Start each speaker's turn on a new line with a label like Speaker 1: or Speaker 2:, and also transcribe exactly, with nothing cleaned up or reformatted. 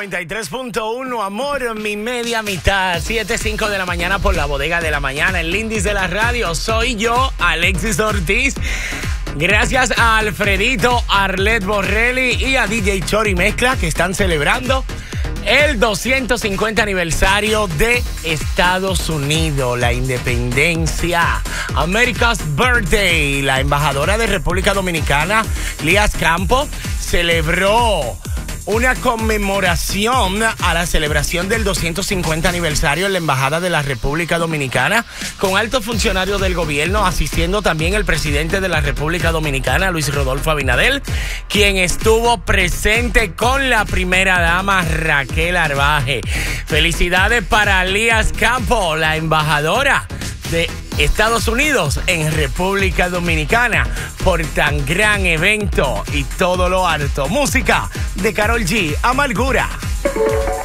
Speaker 1: noventa y tres punto uno, amor, mi media mitad. siete cinco de la mañana por la bodega de la mañana, el Lindis de la radio. Soy yo, Alexis Ortiz. Gracias a Alfredito, Arlet Borrelli y a D J Chori Mezcla, que están celebrando el doscientos cincuenta aniversario de Estados Unidos, la independencia, America's Birthday. La embajadora de República Dominicana, Lías Campos, celebró una conmemoración a la celebración del doscientos cincuenta aniversario en la Embajada de la República Dominicana, con altos funcionarios del gobierno, asistiendo también el presidente de la República Dominicana, Luis Rodolfo Abinader, quien estuvo presente con la primera dama, Raquel Arbaje. Felicidades para Lías Campos, la embajadora de Estados Unidos en República Dominicana, por tan gran evento y todo lo alto. Música de Karol G, Amargura.